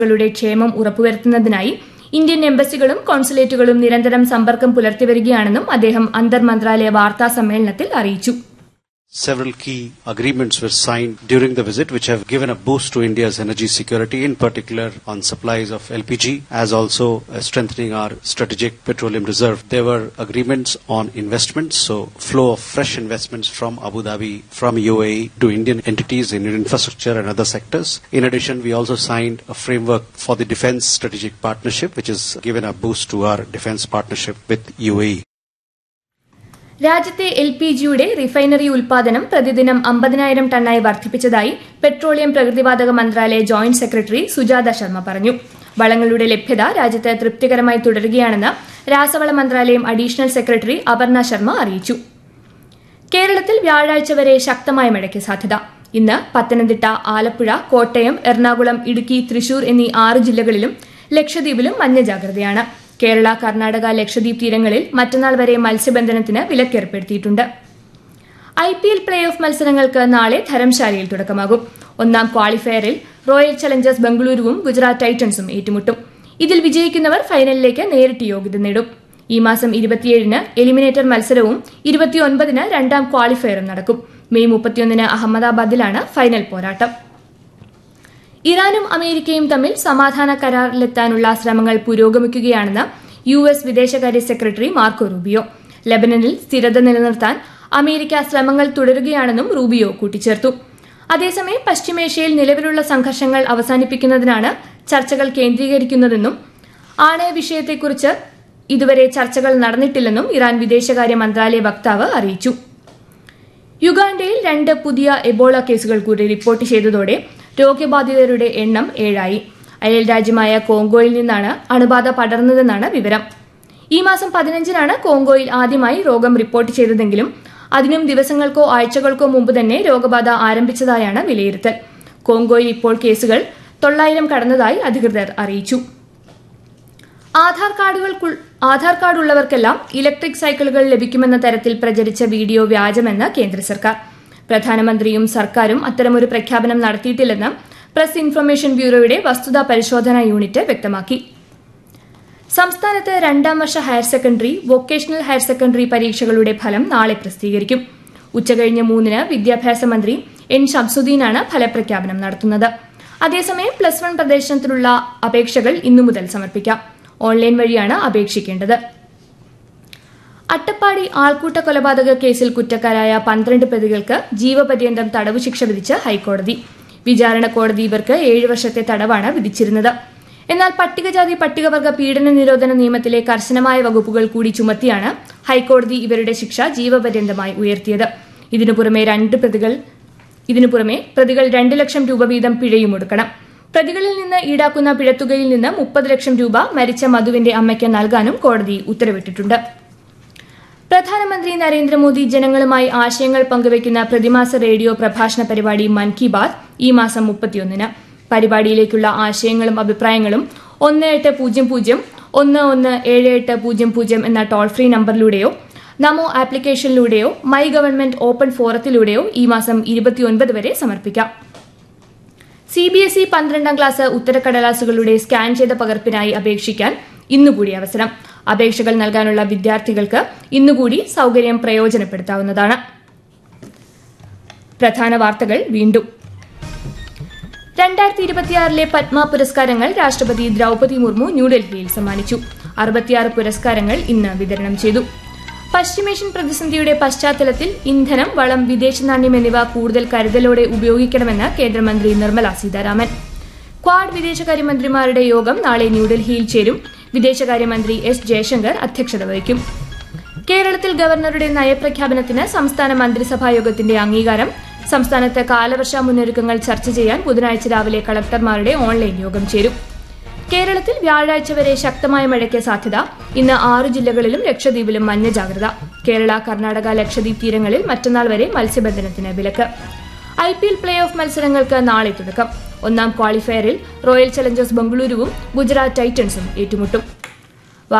ളുടെ ക്ഷേമം ഉറപ്പുവരുത്തുന്നതിനായി ഇന്ത്യൻ എംബസികളും കോൺസുലേറ്റുകളും നിരന്തരം സമ്പർക്കം പുലർത്തിവരികയാണെന്നും അദ്ദേഹം അന്തർമന്ത്രാലയ വാർത്താ സമ്മേളനത്തിൽ അറിയിച്ചു. Several key agreements were signed during the visit which have given a boost to India's energy security, in particular on supplies of LPG, as also strengthening our strategic petroleum reserve. There were agreements on investments, so flow of fresh investments from Abu Dhabi, from UAE to Indian entities in infrastructure and other sectors. In addition, we also signed a framework for the defense strategic partnership, which has given a boost to our defense partnership with UAE. രാജ്യത്തെ LPGയുടെ refinery ഉൽപാദനം പ്രതിദിനം 50,000 ടണ്ണായി വർദ്ധിപ്പിച്ചതായി petroleum പ്രകൃതിവാതക മന്ത്രാലയ joint secretary Sujatha Sharma പറഞ്ഞു. വളങ്ങളുടെ ലഭ്യത രാജ്യത്ത് തൃപ്തികരമായി തുടരുകയാണെന്ന് രാസവള മന്ത്രാലയം അഡീഷണൽ സെക്രട്ടറി അപർണ ശർമ്മ അറിയിച്ചു. കേരളത്തിൽ വ്യാഴാഴ്ച വരെ ശക്തമായ മഴയ്ക്ക് സാധ്യത. ഇന്ന് പത്തനംതിട്ട, ആലപ്പുഴ, കോട്ടയം, എറണാകുളം, ഇടുക്കി, തൃശൂർ എന്നീ 6 ജില്ലകളിലും ലക്ഷദ്വീപിലും മഞ്ഞ ജാഗ്രതയാണ്. കേരള, കർണാടക, ലക്ഷദ്വീപ് തീരങ്ങളിൽ മറ്റന്നാൾ വരെ മത്സ്യബന്ധനത്തിന് വിലക്കേർപ്പെടുത്തിയിട്ടുണ്ട്. IPL പ്ലേ ഓഫ് മത്സരങ്ങൾക്ക് നാളെ ധരംശാലയിൽ തുടക്കമാകും. ഒന്നാം ക്വാളിഫയറിൽ റോയൽ ചലഞ്ചേഴ്സ് ബംഗളൂരുവും ഗുജറാത്ത് ടൈറ്റൻസും ഏറ്റുമുട്ടും. ഇതിൽ വിജയിക്കുന്നവർ ഫൈനലിലേക്ക് നേരിട്ട് യോഗ്യത നേടും. ഈ മാസം 27-ന് എലിമിനേറ്റർ മത്സരവും 29-ന് രണ്ടാം ക്വാളിഫയറും നടക്കും. മെയ് 31-ന് അഹമ്മദാബാദിലാണ് ഫൈനൽ പോരാട്ടം. ഇറാനും അമേരിക്കയും തമ്മിൽ സമാധാന കരാറിലെത്താനുള്ള ശ്രമങ്ങൾ പുരോഗമിക്കുകയാണെന്ന് US വിദേശകാര്യ സെക്രട്ടറി മാർക്കോ റൂബിയോ. ലെബനനിൽ സ്ഥിരത നിലനിർത്താൻ അമേരിക്ക ശ്രമങ്ങൾ തുടരുകയാണെന്നും റൂബിയോ കൂട്ടിച്ചേർത്തു. അതേസമയം പശ്ചിമേഷ്യയിൽ നിലവിലുള്ള സംഘർഷങ്ങൾ അവസാനിപ്പിക്കുന്നതിനാണ് ചർച്ചകൾ കേന്ദ്രീകരിക്കുന്നതെന്നും ആണവ വിഷയത്തെക്കുറിച്ച് ഇതുവരെ ചർച്ചകൾ നടന്നിട്ടില്ലെന്നും ഇറാൻ വിദേശകാര്യ മന്ത്രാലയ വക്താവ് അറിയിച്ചു. യുഗാണ്ടയിൽ 2 പുതിയ എബോള കേസുകൾ കൂടി റിപ്പോർട്ട് ചെയ്തതോടെ രോഗബാധിതരുടെ എണ്ണം 7ആയി. അയൽ രാജ്യമായ കോങ്കോയിൽ നിന്നാണ് അണുബാധ പടർന്നതെന്നാണ് വിവരം. ഈ മാസം 15-നാണ് കോങ്കോയിൽ ആദ്യമായി രോഗം റിപ്പോർട്ട് ചെയ്തതെങ്കിലും അതിനും ദിവസങ്ങൾക്കോ ആഴ്ചകൾക്കോ മുമ്പ് തന്നെ രോഗബാധ ആരംഭിച്ചതായാണ് വിലയിരുത്തൽ. കോങ്കോയിൽ ഇപ്പോൾ കേസുകൾ 900 കടന്നതായി അധികൃതർ അറിയിച്ചു. ആധാർ കാർഡ് ഉള്ളവർക്കെല്ലാം ഇലക്ട്രിക് സൈക്കിളുകൾ ലഭിക്കുമെന്ന തരത്തിൽ പ്രചരിച്ച വീഡിയോ വ്യാജമെന്ന് കേന്ദ്ര സർക്കാർ. പ്രധാനമന്ത്രിയും സർക്കാരും അത്തരമൊരു പ്രഖ്യാപനം നടത്തിയിട്ടില്ലെന്ന് പ്രസ് ഇൻഫർമേഷൻ ബ്യൂറോയുടെ വസ്തുതാ പരിശോധനാ യൂണിറ്റ് വ്യക്തമാക്കി. സംസ്ഥാനത്ത് 2ാം വർഷ higher secondary, vocational higher secondary പരീക്ഷകളുടെ ഫലം നാളെ പ്രസിദ്ധീകരിക്കും. ഉച്ചകഴിഞ്ഞ് 3-ന് വിദ്യാഭ്യാസ മന്ത്രി N. ഷംസുദ്ദീനാണ് ഫലപ്രഖ്യാപനം നടത്തുന്നത്. അതേസമയം +1 പ്രവേശനത്തിനുള്ള അപേക്ഷകൾ ഇന്നു മുതൽ സമർപ്പിക്കാം. ഓൺലൈൻ വഴിയാണ് അപേക്ഷിക്കേണ്ടത്. അട്ടപ്പാടി ആൾക്കൂട്ട കൊലപാതക കേസിൽ കുറ്റക്കാരായ 12 പ്രതികൾക്ക് ജീവപര്യന്തം തടവ് ശിക്ഷ വിധിച്ച് ഹൈക്കോടതി. വിചാരണ കോടതി ഇവർക്ക് 7 വർഷത്തെ തടവാണ് വിധിച്ചിരുന്നത്. എന്നാൽ പട്ടികജാതി പട്ടികവർഗ പീഡന നിരോധന നിയമത്തിലെ കർശനമായ വകുപ്പുകൾ കൂടി ചുമത്തിയാണ് ഹൈക്കോടതി ഇവരുടെ ശിക്ഷ ജീവപര്യന്തമായി ഉയർത്തിയത്. ഇതിനു പുറമെ പ്രതികൾ 2 ലക്ഷം രൂപ വീതം പിഴയും ഒടുക്കണം. പ്രതികളിൽ നിന്ന് ഈടാക്കുന്ന പിഴത്തുകയിൽ നിന്ന് 30 ലക്ഷം രൂപ മരിച്ച മധുവിന്റെ അമ്മയ്ക്ക് നൽകാനും കോടതി ഉത്തരവിട്ടിട്ടുണ്ട്. പ്രധാനമന്ത്രി നരേന്ദ്രമോദി ജനങ്ങളുമായി ആശയങ്ങൾ പങ്കുവയ്ക്കുന്ന പ്രതിമാസ റേഡിയോ പ്രഭാഷണ പരിപാടി മൻ കി ബാത് ഈ മാസം 31-ന്. പരിപാടിയിലേക്കുള്ള ആശയങ്ങളും അഭിപ്രായങ്ങളും 1800-117800 എന്ന toll free നമ്പറിലൂടെയോ Namo ആപ്ലിക്കേഷനിലൂടെയോ my government open ഫോറത്തിലൂടെയോ ഈ മാസം 29 വരെ സമർപ്പിക്കാം. CBSE 12ാം ക്ലാസ് ഉത്തരക്കടലാസുകളുടെ സ്കാൻ ചെയ്ത പകർപ്പിനായി അപേക്ഷിക്കാൻ ഇന്നുകൂടി അവസരം. അപേക്ഷകൾ നൽകാനുള്ള വിദ്യാർത്ഥികൾക്ക് ഇന്നുകൂടി സൌകര്യം പ്രയോജനപ്പെടുത്താവുന്നതാണ്. പ്രധാന വാർത്തകൾ വീണ്ടും. 2026-ലെ പത്മ പുരസ്കാരങ്ങൾ രാഷ്ട്രപതി ദ്രൌപദി മുർമു ന്യൂഡൽഹിയിൽ സമ്മാനിച്ചു. 66 പുരസ്കാരങ്ങൾ ഇന്ന് വിതരണം ചെയ്തു. പശ്ചിമേഷ്യൻ പ്രതിസന്ധിയുടെ പശ്ചാത്തലത്തിൽ ഇന്ധനം, വളം, വിദേശ നാണ്യം എന്നിവ കൂടുതൽ കരുതലോടെ ഉപയോഗിക്കണമെന്ന് കേന്ദ്രമന്ത്രി നിർമ്മല സീതാരാമൻ. ക്വാഡ് വിദേശകാര്യമന്ത്രിമാരുടെ യോഗം നാളെ ന്യൂഡൽഹിയിൽ ചേരും. വിദേശകാര്യമന്ത്രി S. ജയശങ്കർ അധ്യക്ഷത വഹിക്കും. കേരളത്തിൽ ഗവർണറുടെ നയപ്രഖ്യാപനത്തിന് സംസ്ഥാന മന്ത്രിസഭാ യോഗത്തിന്റെ അംഗീകാരം. സംസ്ഥാനത്ത് കാലവർഷ മുന്നൊരുക്കങ്ങൾ ചർച്ച ചെയ്യാൻ ബുധനാഴ്ച രാവിലെ കളക്ടർമാരുടെ ഓൺലൈൻ യോഗം ചേരും. കേരളത്തിൽ വ്യാഴാഴ്ച വരെ ശക്തമായ മഴയ്ക്ക് സാധ്യത. ഇന്ന് 6 ജില്ലകളിലും ലക്ഷദ്വീപിലും മഞ്ഞ ജാഗ്രത. കേരള, കർണാടക, ലക്ഷദ്വീപ് തീരങ്ങളിൽ മറ്റന്നാൾ വരെ മത്സ്യബന്ധനത്തിന് വിലക്ക്. IPL പ്ലേ ഓഫ് മത്സരങ്ങൾക്ക് നാളെ തുടക്കം. ഒന്നാം ക്വാളിഫയറിൽ റോയൽ ചലഞ്ചേഴ്സ് ബംഗളൂരുവും ഗുജറാത്ത് ടൈറ്റൻസും ഏറ്റുമുട്ടും.